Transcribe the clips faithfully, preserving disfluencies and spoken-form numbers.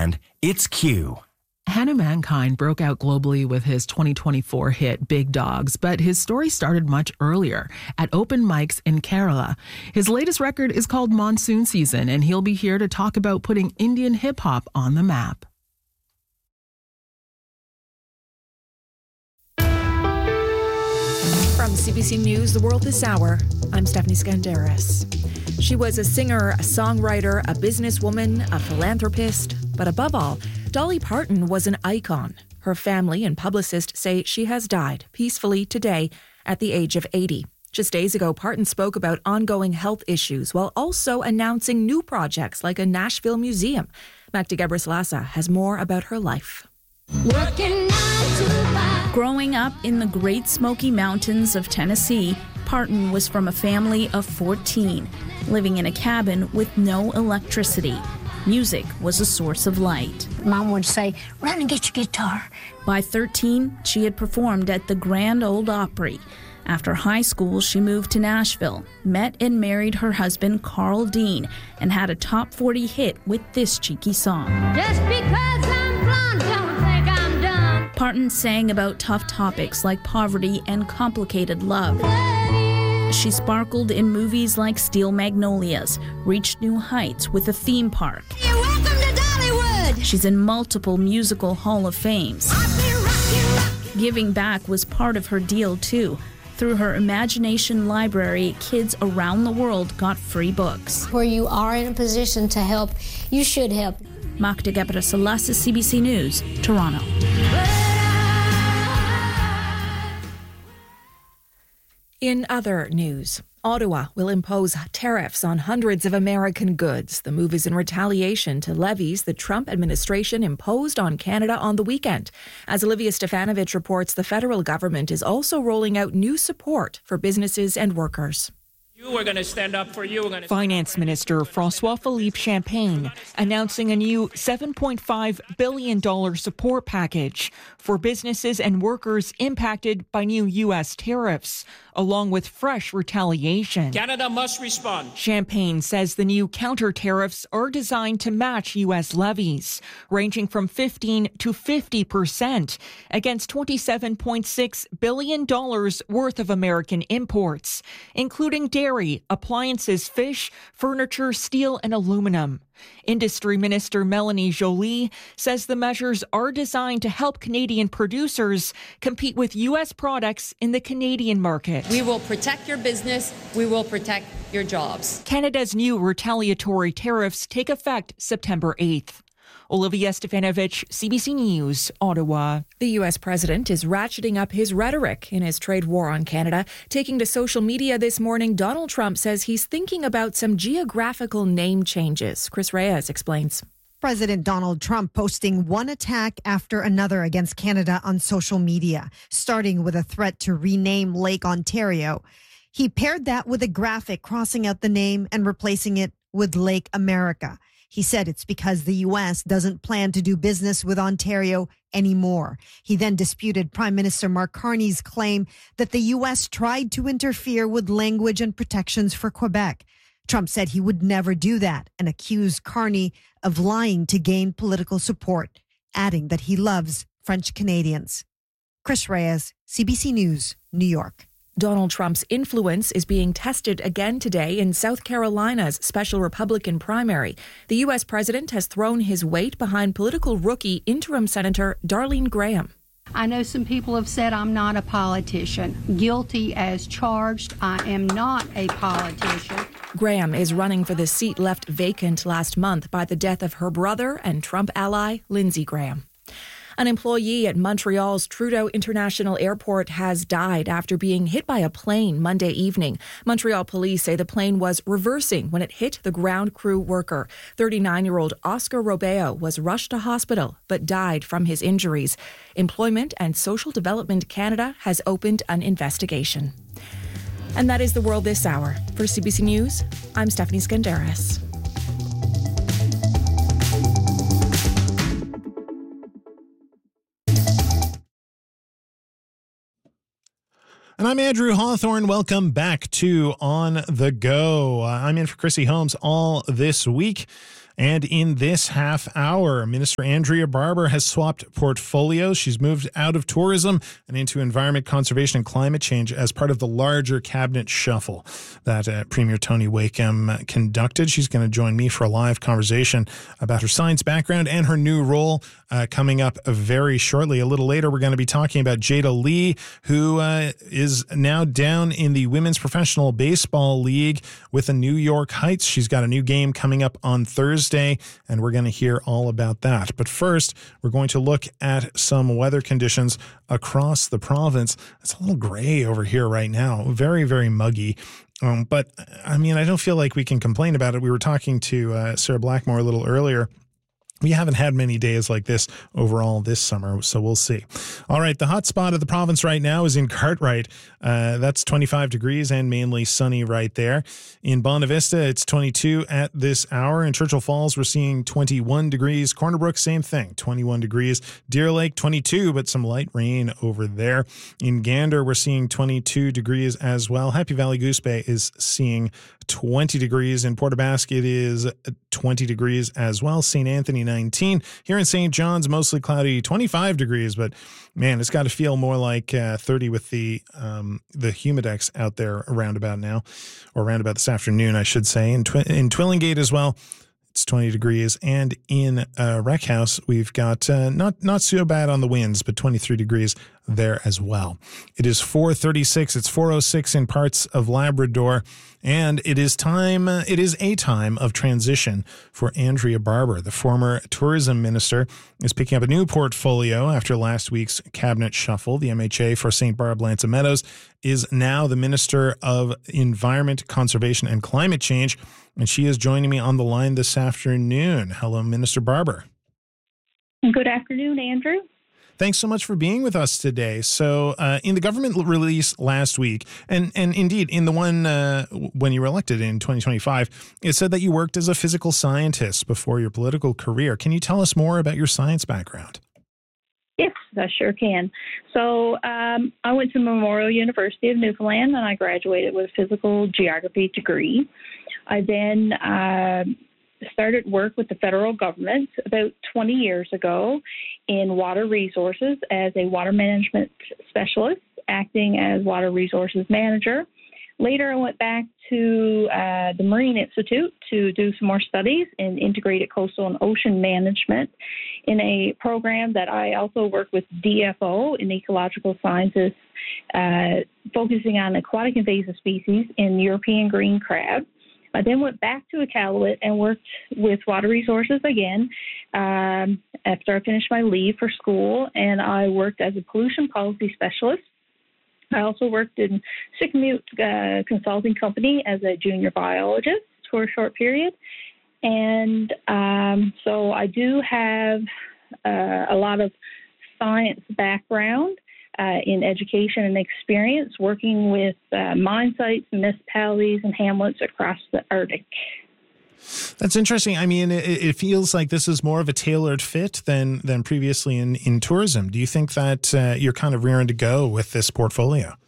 And it's Q. Hannah Mankind broke out globally with his twenty twenty-four hit Big Dogs, but his story started much earlier at open mics in Kerala. His latest record is called Monsoon Season, and he'll be here to talk about putting Indian hip-hop on the map. From C B C News, The World This Hour, I'm Stephanie Skandaris. She was a singer, a songwriter, a businesswoman, a philanthropist, but above all, Dolly Parton was an icon. Her family and publicist say she has died peacefully today at the age of eighty. Just days ago, Parton spoke about ongoing health issues while also announcing new projects like a Nashville museum. Magda Gebrselassie has more about her life. Working nine to five. Growing up in the Great Smoky Mountains of Tennessee, Parton was from a family of fourteen, living in a cabin with no electricity. Music was a source of light. Mom would say, run and get your guitar. By thirteen, she had performed at the Grand Ole Opry. After high school, she moved to Nashville, met and married her husband, Carl Dean, and had a top forty hit with this cheeky song. Just because I'm blonde, don't think I'm dumb. Parton sang about tough topics like poverty and complicated love. She sparkled in movies like Steel Magnolias, reached new heights with a theme park. You're welcome to Dollywood. She's in multiple musical Hall of Fames. Giving back was part of her deal, too. Through her Imagination Library, kids around the world got free books. Where you are in a position to help, you should help. Magda Gebrselassie, C B C News, Toronto. In other news, Ottawa will impose tariffs on hundreds of American goods. The move is in retaliation to levies the Trump administration imposed on Canada on the weekend. As Olivia Stefanovich reports, the federal government is also rolling out new support for businesses and workers. You are going to stand up for you. Gonna Finance Minister François-Philippe Champagne announcing a new seven point five billion dollars support package for businesses and workers impacted by new U S tariffs, along with fresh retaliation. Canada must respond. Champagne says the new counter tariffs are designed to match U S levies, ranging from fifteen to fifty percent against twenty-seven point six billion dollars worth of American imports, including dairy, appliances, fish, furniture, steel, and aluminum. Industry Minister Melanie Joly says the measures are designed to help Canadian producers compete with U S products in the Canadian market. We will protect your business. We will protect your jobs. Canada's new retaliatory tariffs take effect September eighth. Olivia Stefanovich, C B C News, Ottawa. The U S president is ratcheting up his rhetoric in his trade war on Canada. Taking to social media this morning, Donald Trump says he's thinking about some geographical name changes. Chris Reyes explains. President Donald Trump posting one attack after another against Canada on social media, starting with a threat to rename Lake Ontario. He paired that with a graphic crossing out the name and replacing it with Lake America. He said it's because the U S doesn't plan to do business with Ontario anymore. He then disputed Prime Minister Mark Carney's claim that the U S tried to interfere with language and protections for Quebec. Trump said he would never do that and accused Carney of lying to gain political support, adding that he loves French Canadians. Chris Reyes, C B C News, New York. Donald Trump's influence is being tested again today in South Carolina's special Republican primary. The U S president has thrown his weight behind political rookie interim Senator Darlene Graham. I know some people have said I'm not a politician. Guilty as charged, I am not a politician. Graham is running for the seat left vacant last month by the death of her brother and Trump ally, Lindsey Graham. An employee at Montreal's Trudeau International Airport has died after being hit by a plane Monday evening. Montreal police say the plane was reversing when it hit the ground crew worker. thirty-nine-year-old Oscar Robeo was rushed to hospital but died from his injuries. Employment and Social Development Canada has opened an investigation. And that is The World This Hour. For C B C News, I'm Stephanie Skandaris. And I'm Andrew Hawthorne. Welcome back to On the Go. Uh, I'm in for Chrissy Holmes all this week. And in this half hour, Minister Andrea Barber has swapped portfolios. She's moved out of tourism and into environment, conservation, and climate change as part of the larger cabinet shuffle that uh, Premier Tony Wakeham conducted. She's going to join me for a live conversation about her science background and her new role uh, coming up very shortly. A little later, we're going to be talking about Jada Lee, who uh, is now down in the Women's Professional Baseball League with the New York Heights. She's got a new game coming up on Thursday, and we're going to hear all about that. But first, we're going to look at some weather conditions across the province. It's a little gray over here right now, very, very muggy. Um, but, I mean, I don't feel like we can complain about it. We were talking to uh, Sarah Blackmore a little earlier. We haven't had many days like this overall this summer, so we'll see. All right, the hot spot of the province right now is in Cartwright. Uh, that's twenty-five degrees and mainly sunny right there. In Bonavista, Vista, it's twenty-two at this hour. In Churchill Falls, we're seeing twenty-one degrees. Corner Brook, same thing, twenty-one degrees. Deer Lake, twenty-two, but some light rain over there. In Gander, we're seeing twenty-two degrees as well. Happy Valley Goose Bay is seeing twenty degrees. In Port Basket is twenty degrees as well. Saint Anthony, nineteen. Here in Saint John's, mostly cloudy, twenty-five degrees, but man, it's got to feel more like uh, thirty with the um, the humidex out there around about now, or around about this afternoon, I should say. In, Twi- in Twillingate as well, it's twenty degrees. And in uh, Rec House, we've got uh, not, not so bad on the winds, but twenty-three degrees there as well. It is four thirty-six. It's four oh six in parts of Labrador. And it is time, uh, it is a time of transition for Andrea Barber. The former tourism minister is picking up a new portfolio after last week's cabinet shuffle. The M H A for Saint Barb Lanza Meadows is now the Minister of Environment, Conservation, and Climate Change. And she is joining me on the line this afternoon. Hello, Minister Barber. Good afternoon, Andrew. Thanks so much for being with us today. So uh, in the government release last week, and, and indeed in the one uh, when you were elected in twenty twenty-five, it said that you worked as a physical scientist before your political career. Can you tell us more about your science background? Yes, I sure can. So um, I went to Memorial University of Newfoundland, and I graduated with a physical geography degree. I then uh, started work with the federal government about twenty years ago in water resources as a water management specialist, acting as water resources manager. Later, I went back to uh, the Marine Institute to do some more studies in integrated coastal and ocean management in a program that I also work with D F O in ecological sciences, uh, focusing on aquatic invasive species in European green crab. I then went back to Iqaluit and worked with water resources again um, after I finished my leave for school, and I worked as a pollution policy specialist. I also worked in Sickmute uh, Consulting Company as a junior biologist for a short period. And um, so I do have uh, a lot of science background uh, in education and experience working with uh, mine sites, municipalities, and hamlets across the Arctic. That's interesting. I mean, it, it feels like this is more of a tailored fit than than previously in, in tourism. Do you think that uh, you're kind of rearing to go with this portfolio?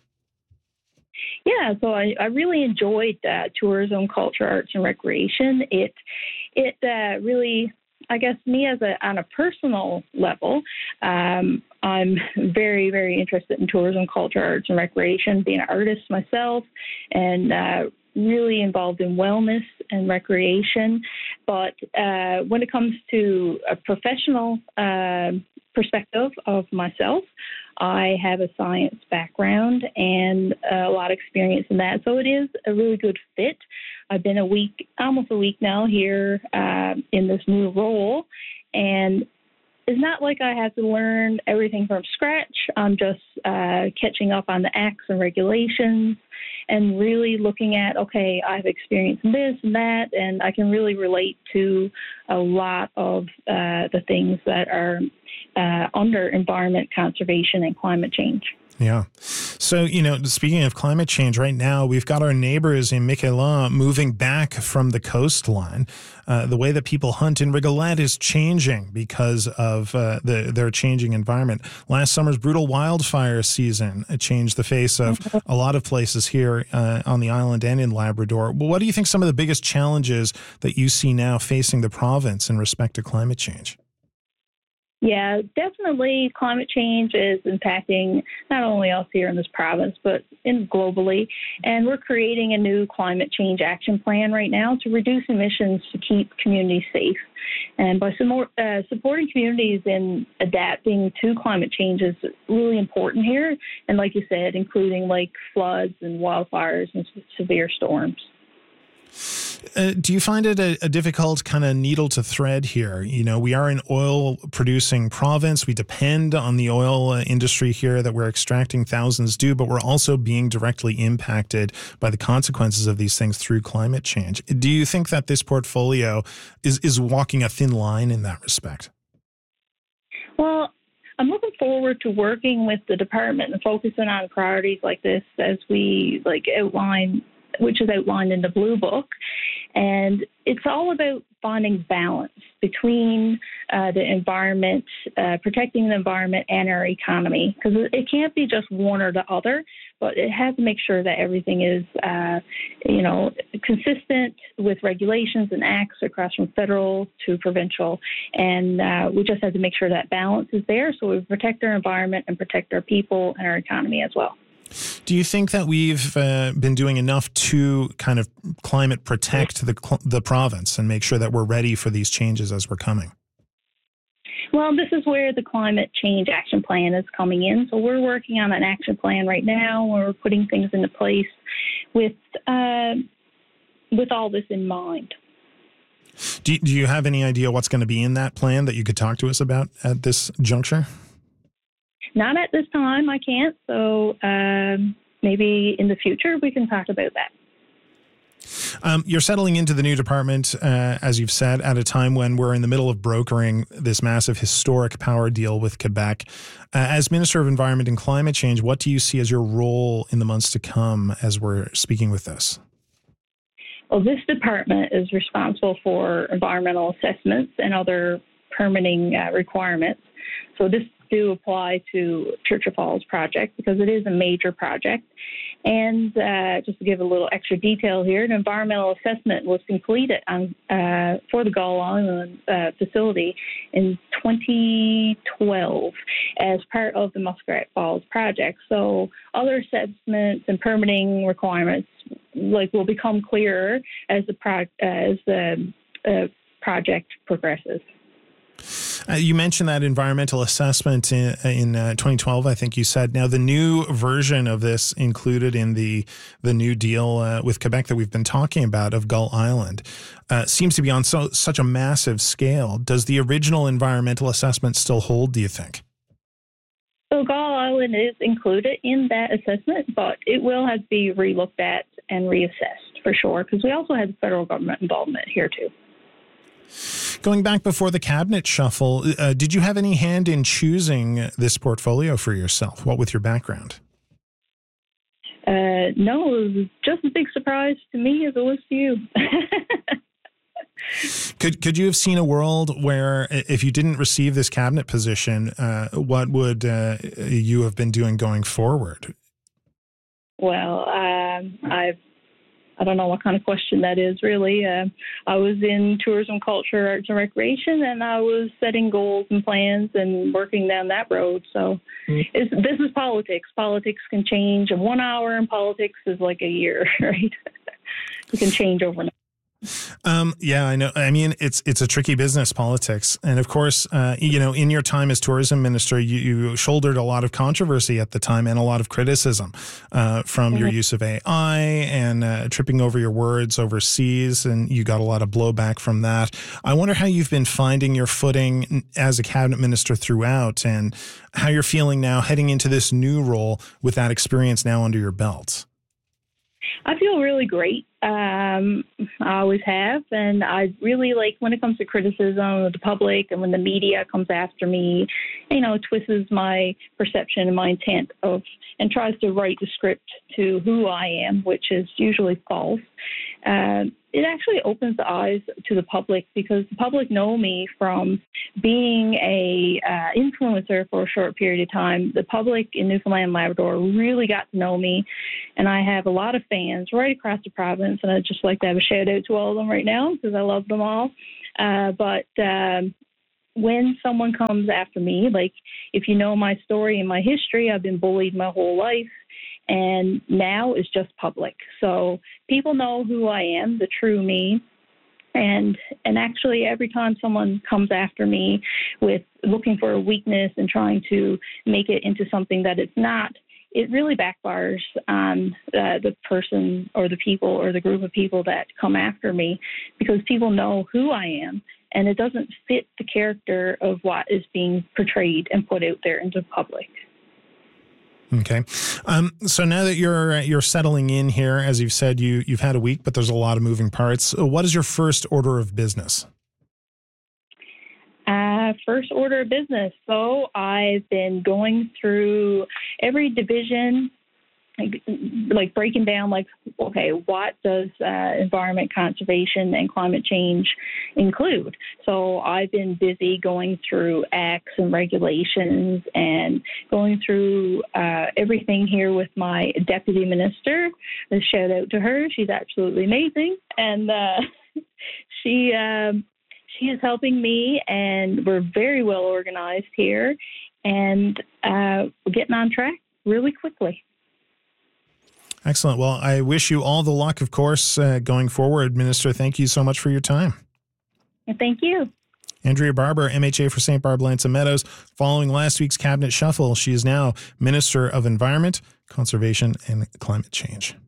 Yeah, so I, I really enjoyed uh, tourism, culture, arts, and recreation. It it uh, really, I guess, me as a on a personal level, um, I'm very, very interested in tourism, culture, arts, and recreation. Being an artist myself, and uh, really involved in wellness and recreation. But uh, when it comes to a professional uh, perspective of myself, I have a science background and a lot of experience in that. So it is a really good fit. I've been a week, almost a week now here uh, in this new role. And it's not like I have to learn everything from scratch. I'm just uh, catching up on the acts and regulations and really looking at, okay, I've experienced this and that, and I can really relate to a lot of uh, the things that are uh, under environment, conservation, and climate change. Yeah. So, you know, speaking of climate change, right now we've got our neighbors in Miquelon moving back from the coastline. Uh, the way that people hunt in Rigolette is changing because of uh, the, their changing environment. Last summer's brutal wildfire season changed the face of a lot of places here uh, on the island and in Labrador. Well, what do you think some of the biggest challenges that you see now facing the province in respect to climate change? Yeah, definitely climate change is impacting not only us here in this province, but in globally. And we're creating a new climate change action plan right now to reduce emissions to keep communities safe. And by some more, uh, supporting communities in adapting to climate change is really important here. And like you said, including like floods and wildfires and severe storms. Uh, do you find it a, a difficult kind of needle to thread here? You know, we are an oil-producing province. We depend on the oil uh, industry here that we're extracting thousands do, but we're also being directly impacted by the consequences of these things through climate change. Do you think that this portfolio is, is walking a thin line in that respect? Well, I'm looking forward to working with the department and focusing on priorities like this as we like outline which is outlined in the Blue Book. And it's all about finding balance between uh, the environment, uh, protecting the environment and our economy, because it can't be just one or the other, but it has to make sure that everything is, uh, you know, consistent with regulations and acts across from federal to provincial. And uh, we just have to make sure that balance is there so we protect our environment and protect our people and our economy as well. Do you think that we've uh, been doing enough to kind of climate protect the the province and make sure that we're ready for these changes as we're coming? Well, this is where the climate change action plan is coming in. So we're working on an action plan right now where we're putting things into place with uh, with all this in mind. Do, do you have any idea what's going to be in that plan that you could talk to us about at this juncture? Not at this time, I can't. So um, maybe in the future we can talk about that. Um, you're settling into the new department, uh, as you've said, at a time when we're in the middle of brokering this massive historic power deal with Quebec. Uh, as Minister of Environment and Climate Change, what do you see as your role in the months to come as we're speaking with this? Well, this department is responsible for environmental assessments and other permitting uh, requirements. So this do apply to Churchill Falls project because it is a major project. And uh, just to give a little extra detail here, an environmental assessment was completed on, uh, for the Gull Island uh, facility in twenty twelve as part of the Muskrat Falls project. So other assessments and permitting requirements like will become clearer as the pro- as the uh, project progresses. Uh, you mentioned that environmental assessment in, in uh, twenty twelve, I think you said. Now, the new version of this included in the the new deal uh, with Quebec that we've been talking about of Gull Island uh, seems to be on so such a massive scale. Does the original environmental assessment still hold, do you think? So Gull Island is included in that assessment, but it will have to be relooked at and reassessed for sure, because we also had federal government involvement here too. Going back before the cabinet shuffle, uh, did you have any hand in choosing this portfolio for yourself? What with your background? Uh, no, it was just a big surprise to me as it was to you. Could could you have seen a world where, if you didn't receive this cabinet position, uh, what would uh, you have been doing going forward? Well, um, I've I don't know what kind of question that is, really. Uh, I was in tourism, culture, arts, and recreation, and I was setting goals and plans and working down that road. So mm-hmm. it's, this is politics. Politics can change. And one hour in politics is like a year, right? It can change overnight. Um, yeah, I know. I mean, it's it's a tricky business, politics. And of course, uh, you know, in your time as tourism minister, you, you shouldered a lot of controversy at the time and a lot of criticism uh, from mm-hmm. your use of A I and uh, tripping over your words overseas. And you got a lot of blowback from that. I wonder how you've been finding your footing as a cabinet minister throughout and how you're feeling now heading into this new role with that experience now under your belt. I feel really great. Um, I always have. And I really like when it comes to criticism of the public and when the media comes after me, you know, twists my perception and my intent of and tries to write the script to who I am, which is usually false. Uh, it actually opens the eyes to the public because the public know me from being a uh, influencer for a short period of time. The public in Newfoundland and Labrador really got to know me, and I have a lot of fans right across the province, and I'd just like to have a shout out to all of them right now because I love them all. Uh, but um, when someone comes after me, like if you know my story and my history, I've been bullied my whole life. And now it's just public. So people know who I am, the true me. And and actually every time someone comes after me with looking for a weakness and trying to make it into something that it's not, it really backfires on uh, the person or the people or the group of people that come after me because people know who I am. And it doesn't fit the character of what is being portrayed and put out there into public. Okay. Um, so now that you're you're settling in here, as you've said, you, you've had a week, but there's a lot of moving parts. What is your first order of business? Uh, first order of business. So I've been going through every division, like, like breaking down, like, okay, what does uh, environment conservation and climate change include? So I've been busy going through acts and regulations and going through uh, everything here with my deputy minister. A shout out to her. She's absolutely amazing. And uh, she, um, she is helping me, and we're very well organized here, and uh, we're getting on track really quickly. Excellent. Well, I wish you all the luck, of course, uh, going forward. Minister, thank you so much for your time. Thank you. Andrea Barber, M H A for Saint Barb Lanson Meadows. Following last week's cabinet shuffle, she is now Minister of Environment, Conservation, and Climate Change.